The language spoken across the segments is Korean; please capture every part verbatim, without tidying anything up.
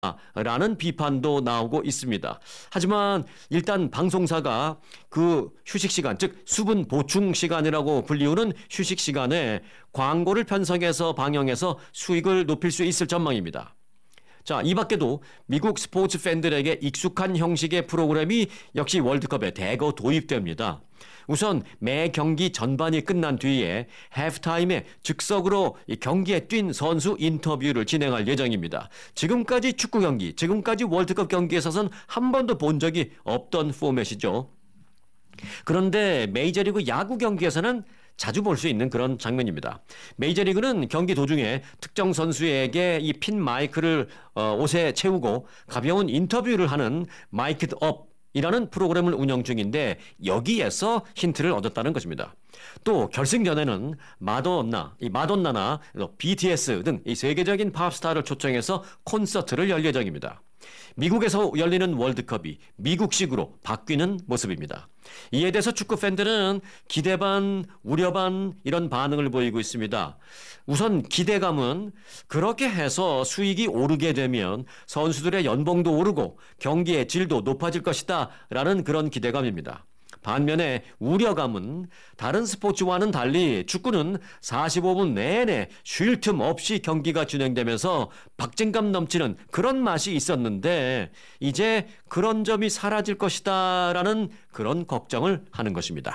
라는 비판도 나오고 있습니다. 하지만 일단 방송사가 그 휴식 시간, 즉 수분 보충 시간이라고 불리우는 휴식 시간에 광고를 편성해서 방영해서 수익을 높일 수 있을 전망입니다. 자, 이 밖에도 미국 스포츠 팬들에게 익숙한 형식의 프로그램이 역시 월드컵에 대거 도입됩니다. 우선 매 경기 전반이 끝난 뒤에 하프타임에 즉석으로 경기에 뛴 선수 인터뷰를 진행할 예정입니다. 지금까지 축구 경기, 지금까지 월드컵 경기에 있어서는 한 번도 본 적이 없던 포맷이죠. 그런데 메이저리그 야구 경기에서는 자주 볼 수 있는 그런 장면입니다. 메이저리그는 경기 도중에 특정 선수에게 이 핀 마이크를 옷에 채우고 가벼운 인터뷰를 하는 마이크드 업 이라는 프로그램을 운영 중인데 여기에서 힌트를 얻었다는 것입니다. 또 결승전에는 마돈나, 이 마돈나나 비티에스 등 이 세계적인 팝스타를 초청해서 콘서트를 열 예정입니다. 미국에서 열리는 월드컵이 미국식으로 바뀌는 모습입니다. 이에 대해서 축구 팬들은 기대 반, 우려 반 이런 반응을 보이고 있습니다. 우선 기대감은 그렇게 해서 수익이 오르게 되면 선수들의 연봉도 오르고 경기의 질도 높아질 것이다 라는 그런 기대감입니다. 반면에 우려감은 다른 스포츠와는 달리 축구는 사십오 분 내내 쉴 틈 없이 경기가 진행되면서 박진감 넘치는 그런 맛이 있었는데 이제 그런 점이 사라질 것이다 라는 그런 걱정을 하는 것입니다.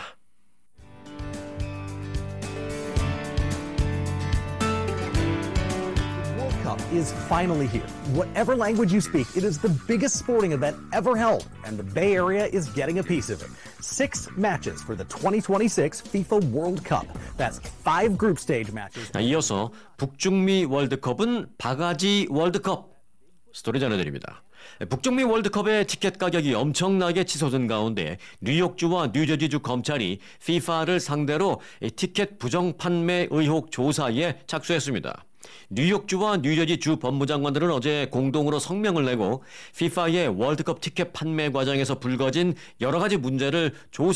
Is finally here. Whatever language you speak, it is the biggest sporting event ever held, and the Bay Area is getting a piece of it. Six matches for the twenty twenty-six FIFA World Cup. That's five group stage matches. 이어서 북중미 월드컵은 바가지 월드컵 스토리 전해드립니다. 북중미 월드컵의 티켓 가격이 엄청나게 치솟은 가운데 뉴욕주와 뉴저지주 검찰이 피파를 상대로 티켓 부정 판매 의혹 조사에 착수했습니다. 뉴욕주와 뉴저지주 법무장관들은 어제 공동으로 성명을 내고 피파의 월드컵 티켓 판매 과정에서 불거진 여러 가지 문제를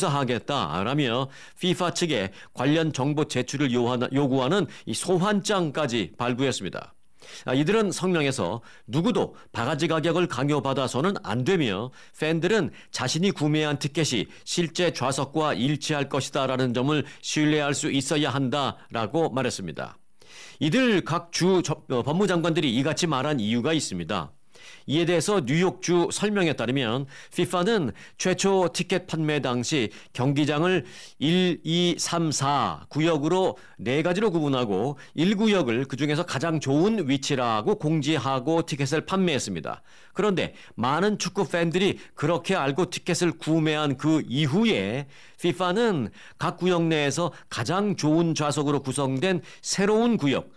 조사하겠다라며 피파 측에 관련 정보 제출을 요구하는 이 소환장까지 발부했습니다. 이들은 성명에서 누구도 바가지 가격을 강요받아서는 안 되며 팬들은 자신이 구매한 티켓이 실제 좌석과 일치할 것이다라는 점을 신뢰할 수 있어야 한다라고 말했습니다. 이들 각 주 법무장관들이 이같이 말한 이유가 있습니다. 이에 대해서 뉴욕주 설명에 따르면 피파는 최초 티켓 판매 당시 경기장을 일, 이, 삼, 사 구역으로 네 가지로 구분하고 일 구역을 그중에서 가장 좋은 위치라고 공지하고 티켓을 판매했습니다. 그런데 많은 축구 팬들이 그렇게 알고 티켓을 구매한 그 이후에 피파는 각 구역 내에서 가장 좋은 좌석으로 구성된 새로운 구역,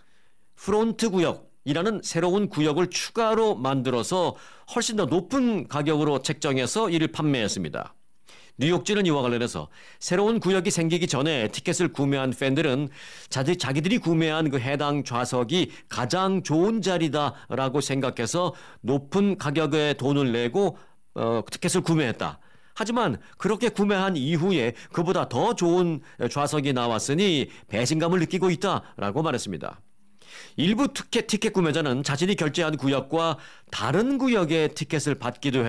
프론트 구역 이라는 새로운 구역을 추가로 만들어서 훨씬 더 높은 가격으로 책정해서 이를 판매했습니다. 뉴욕지는 이와 관련해서 새로운 구역이 생기기 전에 티켓을 구매한 팬들은 자기, 자기들이 구매한 그 해당 좌석이 가장 좋은 자리다라고 생각해서 높은 가격에 돈을 내고 어, 티켓을 구매했다. 하지만 그렇게 구매한 이후에 그보다 더 좋은 좌석이 나왔으니 배신감을 느끼고 있다라고 말했습니다. 일부 티켓, 티켓 구매자는 자신이 결제한 구역과 다른 구역의 티켓을 받기도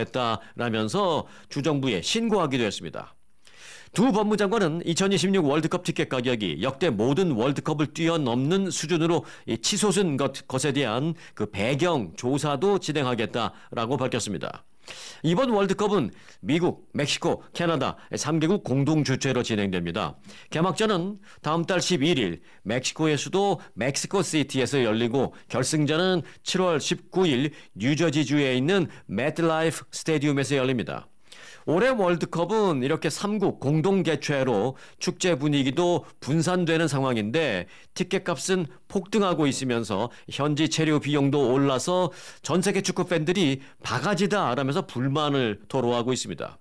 했다라면서 주정부에 신고하기도 했습니다. 두 법무장관은 이천이십육 월드컵 티켓 가격이 역대 모든 월드컵을 뛰어넘는 수준으로 치솟은 것, 것에 대한 그 배경 조사도 진행하겠다라고 밝혔습니다. 이번 월드컵은 미국, 멕시코, 캐나다 삼 개국 공동 주최로 진행됩니다. 개막전은 다음 달 십일 일 멕시코의 수도 멕시코시티에서 열리고 결승전은 칠월 십구일 뉴저지주에 있는 매트라이프 스테디움에서 열립니다. 올해 월드컵은 이렇게 삼국 공동 개최로 축제 분위기도 분산되는 상황인데 티켓값은 폭등하고 있으면서 현지 체류 비용도 올라서 전 세계 축구 팬들이 바가지다라면서 불만을 토로하고 있습니다.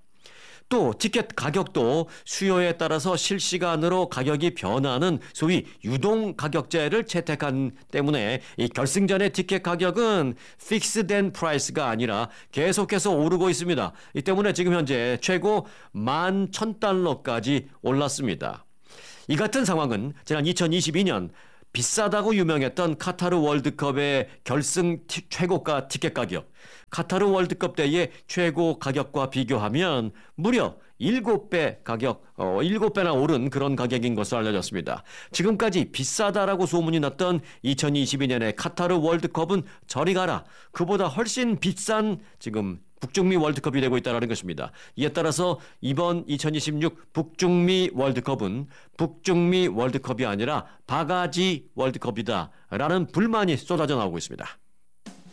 또 티켓 가격도 수요에 따라서 실시간으로 가격이 변하는 소위 유동 가격제를 채택한 때문에 이 결승전의 티켓 가격은 픽스된 프라이스가 아니라 계속해서 오르고 있습니다. 이 때문에 지금 현재 최고 만 천 달러까지 올랐습니다. 이 같은 상황은 지난 이천이십이 년 비싸다고 유명했던 카타르 월드컵의 결승 티, 최고가 티켓 가격, 카타르 월드컵 때의 최고 가격과 비교하면 무려 일곱 배 가격, 어, 일곱 배나 오른 그런 가격인 것으로 알려졌습니다. 지금까지 비싸다라고 소문이 났던 이천이십이 년의 카타르 월드컵은 저리 가라. 그보다 훨씬 비싼 지금 북중미 월드컵이 되고 있다는 것입니다. 이에 따라서 이번 이천이십육 북중미 월드컵은 북중미 월드컵이 아니라 바가지 월드컵이다라는 불만이 쏟아져 나오고 있습니다.